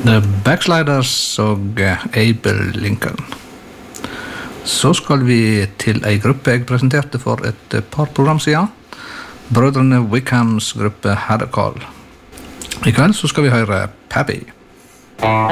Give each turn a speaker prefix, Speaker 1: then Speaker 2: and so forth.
Speaker 1: The Backsliders og Abe Lincoln. Så skal vi til en gruppe jeg presenterte for et par program siden. Brødrene Wickhams gruppe Hadacall. I kveld så skal vi høre Pappy.